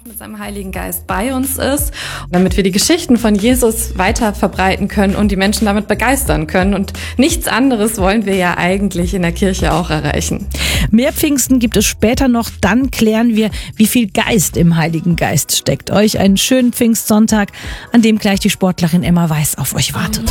auch mit seinem Heiligen Geist bei uns ist, damit wir die Geschichten von Jesus weiter verbreiten können und die Menschen damit begeistern können. Und nichts anderes wollen wir ja eigentlich in der Kirche auch erreichen. Mehr Pfingsten gibt es später noch. Dann klären wir, wie viel Geist im Heiligen Geist steckt. Euch einen schönen Pfingstsonntag, an dem gleich die Sportlerin Emma Weiß auf euch wartet.